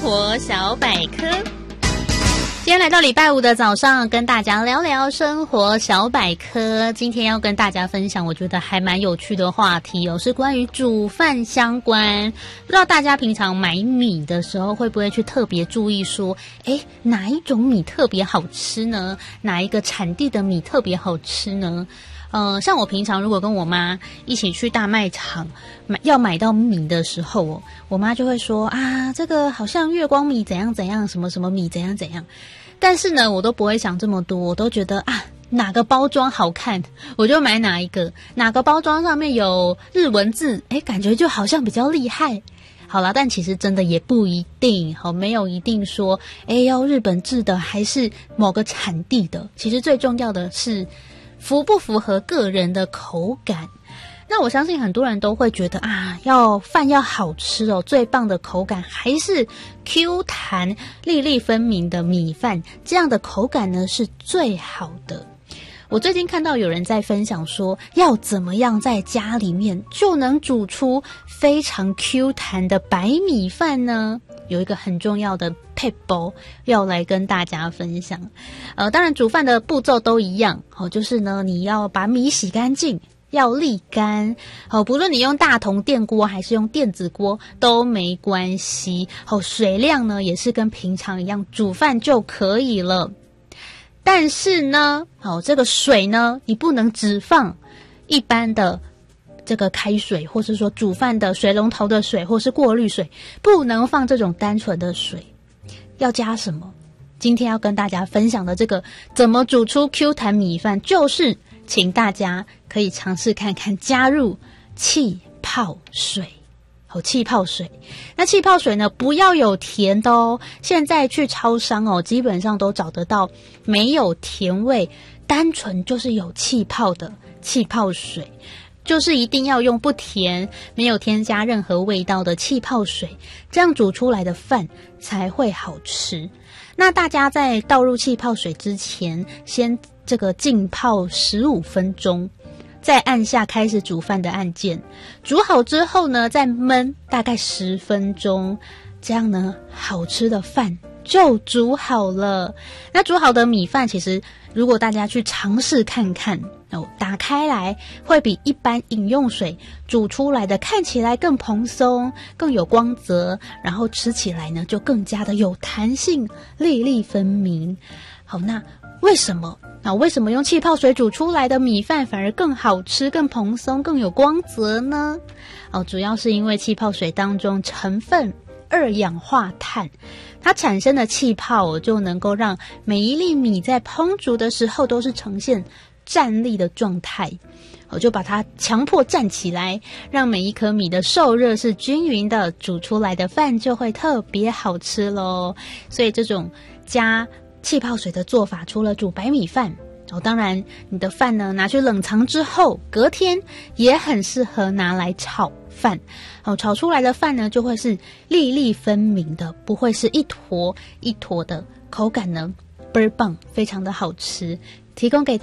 活小百科。今天来到礼拜五的早上，跟大家聊聊生活小百科。今天要跟大家分享我觉得还蛮有趣的话题哦，是关于煮饭相关。不知道大家平常买米的时候会不会去特别注意说，哪一种米特别好吃呢？哪一个产地的米特别好吃呢？像我平常如果跟我妈一起去大卖场要买到米的时候我妈就会说啊，这个好像月光米怎样怎样，什么什么米怎样怎样。但是呢，我都不会想这么多，我都觉得啊，哪个包装好看我就买哪一个，哪个包装上面有日文字，感觉就好像比较厉害。好啦，但其实真的也不一定，没有一定说要日本制的还是某个产地的。其实最重要的是符不符合个人的口感。那我相信很多人都会觉得啊，饭要好吃哦，最棒的口感还是 Q 弹粒粒分明的米饭，这样的口感呢是最好的。我最近看到有人在分享说，要怎么样在家里面就能煮出非常 Q 弹的白米饭呢？有一个很重要的撇步要来跟大家分享。当然煮饭的步骤都一样，就是呢，你要把米洗干净，要沥干，不论你用大同电锅还是用电子锅都没关系，水量呢也是跟平常一样煮饭就可以了。但是呢，这个水呢，你不能只放一般的这个开水，或是说煮饭的水龙头的水，或是过滤水，不能放这种单纯的水。要加什么？今天要跟大家分享的这个怎么煮出 Q 弹米饭，就是请大家可以尝试看看加入气泡水。气泡水，那气泡水呢，不要有甜的哦。现在去超商基本上都找得到没有甜味，单纯就是有气泡的气泡水，就是一定要用不甜、没有添加任何味道的气泡水，这样煮出来的饭才会好吃。那大家在倒入气泡水之前，先这个浸泡15分钟。再按下开始煮饭的按键，煮好之后呢，再焖大概10分钟，这样呢，好吃的饭就煮好了。那煮好的米饭，其实如果大家去尝试看看，打开来会比一般饮用水煮出来的看起来更蓬松，更有光泽，然后吃起来呢就更加的有弹性，粒粒分明。好，那为什么用气泡水煮出来的米饭反而更好吃、更蓬松、更有光泽呢？主要是因为气泡水当中成分2氧化碳，它产生的气泡就能够让每一粒米在烹煮的时候都是呈现站立的状态，就把它强迫站起来，让每一颗米的受热是均匀的，煮出来的饭就会特别好吃咯。所以这种加气泡水的做法，除了煮白米饭，当然你的饭呢拿去冷藏之后，隔天也很适合拿来炒饭。炒出来的饭呢就会是粒粒分明的，不会是一坨一坨的，口感呢倍儿棒，非常的好吃，提供给大家。